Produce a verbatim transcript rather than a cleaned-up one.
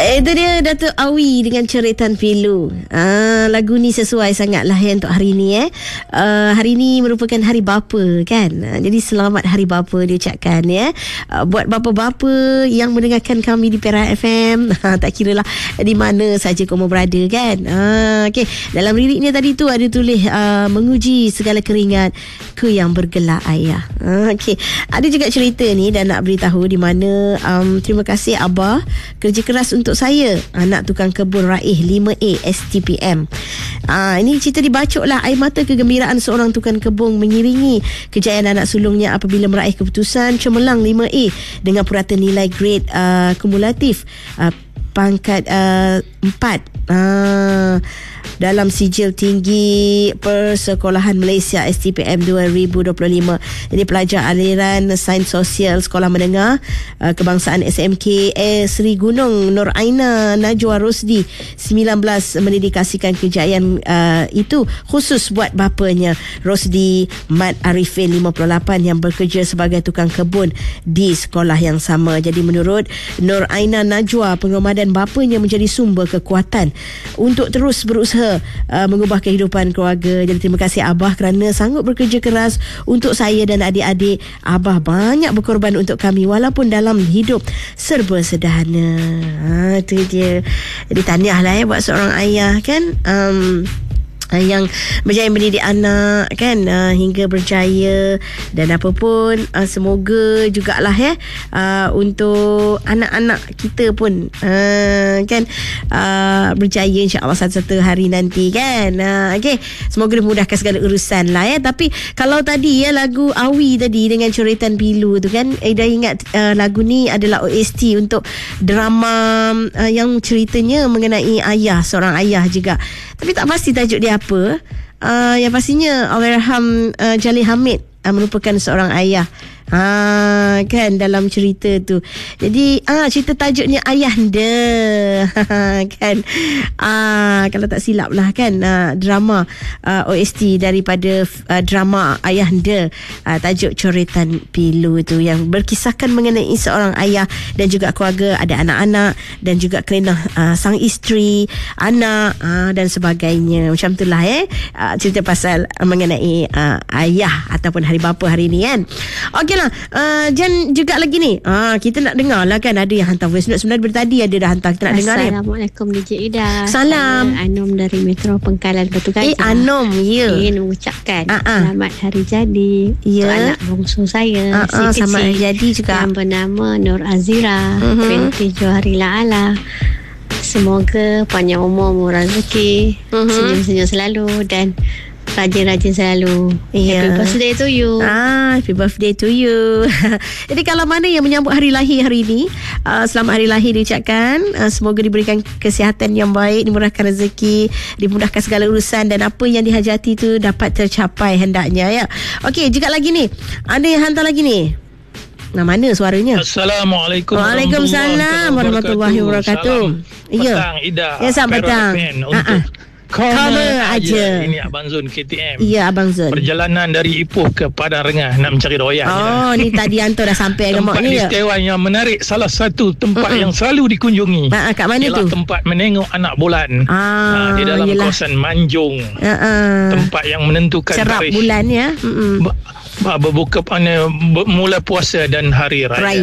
Itu dia Datuk Awi dengan Coretan Pilu. Ah, lagu ni sesuai sangatlah ya untuk hari ni eh. Uh, hari ni merupakan hari bapa kan. Uh, jadi selamat hari bapa diucapkan ya. Uh, buat bapa-bapa yang mendengarkan kami di Perak F M, uh, tak kira lah di mana saja kamu berada kan. Uh, okay. Dalam liriknya tadi tu ada tulis uh, menguji segala keringat ke yang bergelar ayah. Uh, okay. Ada juga cerita ni dan nak beritahu di mana um, terima kasih Abah kerja keras untuk saya, anak tukang kebun raih lima A S T P M. Ah, ini cerita dibacok lah. Air mata kegembiraan seorang tukang kebun mengiringi kejayaan anak sulungnya apabila meraih keputusan cemerlang lima A dengan purata nilai grade uh, kumulatif uh, pangkat uh, empat uh, dalam sijil tinggi Persekolahan Malaysia S T P M dua ribu dua puluh lima. Jadi pelajar aliran Sains Sosial Sekolah Menengah uh, Kebangsaan S M K eh, Seri Gunung Nur Aina Najwa Rosdi sembilan belas mendedikasikan kejayaan uh, itu khusus buat bapanya Rosdi Mat Arifin lima puluh lapan yang bekerja sebagai tukang kebun di sekolah yang sama. Jadi menurut Nur Aina Najwa, pengramadan bapanya menjadi sumber kekuatan untuk terus berusaha Uh, mengubah kehidupan keluarga. Jadi terima kasih Abah kerana sanggup bekerja keras untuk saya dan adik-adik. Abah banyak berkorban untuk kami walaupun dalam hidup serba sederhana. Ha, itu dia. Jadi tahniahlah ya buat seorang ayah kan, um, yang berjaya mendidik anak kan, uh, hingga berjaya dan apa pun uh, semoga jugalah ya uh, untuk anak-anak kita pun uh, kan uh, berjaya insya-Allah satu-satu hari nanti kan. Uh, okey, semoga dimudahkan segala urusan lah ya. Tapi kalau tadi ya lagu Awi tadi dengan Coretan Pilu tu kan, Aida ingat uh, lagu ni adalah O S T untuk drama uh, yang ceritanya mengenai ayah, seorang ayah juga. Tapi tak pasti tajuk dia apa. Uh, yang pastinya Allahyarham uh, Jalil Hamid uh, merupakan seorang ayah. Ha, kan dalam cerita tu. Jadi ah cerita tajuknya Ayahanda. Kan. Ah kalau tak silap lah kan, ah, drama ah, O S T daripada ah, drama Ayahanda, ah, tajuk Coretan Pilu tu yang berkisahkan mengenai seorang ayah dan juga keluarga, ada anak-anak dan juga kelana ah, sang isteri, anak ah, dan sebagainya. Macam itulah eh ah, cerita pasal ah, mengenai ah, ayah ataupun hari bapa hari ni kan. Okey lah, uh, Jan juga lagi ni. Ah, kita nak dengar lah kan, ada yang hantar voice note. Sebenarnya dari tadi ada dah hantar, kita nak dengar ni. Assalamualaikum D J Ida. Salam. Saya Anom dari Metro Pengkalan Batu Gajah. Eh Anom, ya. Ingin mengucapkan uh-uh. selamat hari jadi ya. untuk anak bongsu saya, uh-uh, si selamat hari jadi juga, yang bernama Nur Azira uh-huh. binti Johari La'ala. Semoga panjang umur, murah rezeki, uh-huh. senyum-senyum selalu dan rajin-rajin selalu. Yeah. Happy birthday to you. Ah, happy birthday to you. Jadi kalau mana yang menyambut hari lahir hari ini, uh, selamat hari lahir diucapkan. Uh, semoga diberikan kesihatan yang baik, dimurahkan rezeki, dimudahkan segala urusan dan apa yang dihajati tu dapat tercapai hendaknya ya. Okey, juga lagi ni. Ada yang hantar lagi ni. Nah, mana suaranya? Assalamualaikum. Waalaikumsalam warahmatullahi wabarakatuh. Ya. Petang Ida. Ya, selamat petang. Untuk Cover aja. Ini Abang Zul K T M. Ya, Abang Zul. Perjalanan dari Ipoh ke Padang Rengah nak mencari royan. Oh, ni tadi hantar dah sampai ke mak ni ya. Tempat istimewa yang menarik, salah satu tempat Mm-mm. yang selalu dikunjungi. Ha, kat mana tu? Tempat menengok anak bulan. Ah, ha, di dalam yelah. kawasan Manjung. Uh-uh. Tempat yang menentukan cerap tarikh bulan ya. Ba- berbuka mula puasa dan hari raya.